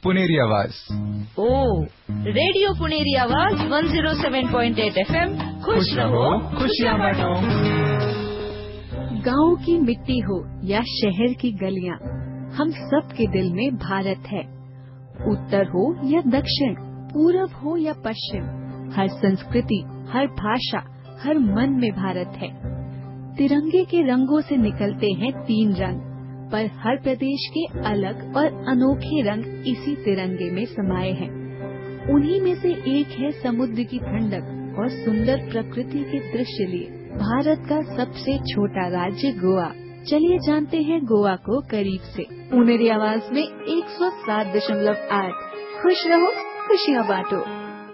पुनेरी आवाज। ओ, रेडियो पुनेरी आवाज 107.8 FM। खुश रहो, खुशियाँ बांटो। गांव की मिट्टी हो या शहर की गलियां, हम सब के दिल में भारत है। उत्तर हो या दक्षिण, पूरब हो या पश्चिम, हर संस्कृति, हर भाषा, हर मन में भारत है। तिरंगे के रंगों से निकलते हैं 3 रंग, पर हर प्रदेश के अलग और अनोखे रंग इसी तिरंगे में समाये हैं। उन्हीं में से एक है समुद्र की ठंडक और सुंदर प्रकृति के दृश्य लिए भारत का सबसे छोटा राज्य गोवा। चलिए जानते हैं गोवा को करीब से। पुनेरी आवाज में 107.8 खुश रहो, खुशियाँ बांटो।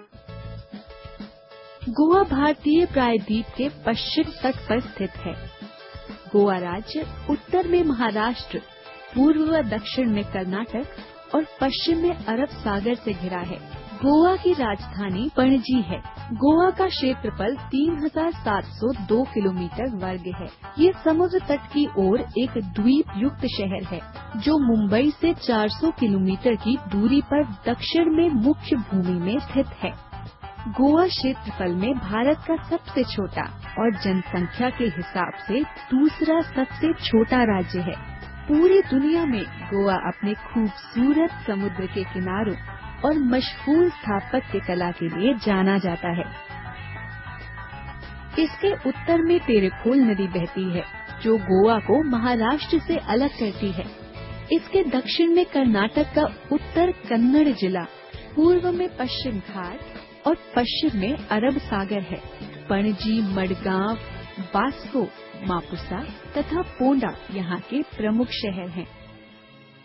गोवा भारतीय प्रायद्वीप के पश्चिम तट पर स्थित है। गोवा राज्य उत्तर में महाराष्ट्र, पूर्व व दक्षिण में कर्नाटक और पश्चिम में अरब सागर से घिरा है। गोवा की राजधानी पणजी है। गोवा का क्षेत्रफल 3702 किलोमीटर वर्ग है। ये समुद्र तट की ओर एक द्वीप युक्त शहर है, जो मुंबई से 400 किलोमीटर की दूरी पर दक्षिण में मुख्य भूमि में स्थित है। गोवा क्षेत्रफल में भारत का सबसे छोटा और जनसंख्या के हिसाब से दूसरा सबसे छोटा राज्य है। पूरी दुनिया में गोवा अपने खूबसूरत समुद्र के किनारों और मशहूर स्थापत्य कला के लिए जाना जाता है। इसके उत्तर में तेरेखोल नदी बहती है, जो गोवा को महाराष्ट्र से अलग करती है। इसके दक्षिण में कर्नाटक का उत्तर कन्नड़ जिला, पूर्व में पश्चिम घाट और पश्चिम में अरब सागर है। पणजी, मडगांव, वास्को, मापुसा तथा पोंडा यहाँ के प्रमुख शहर हैं।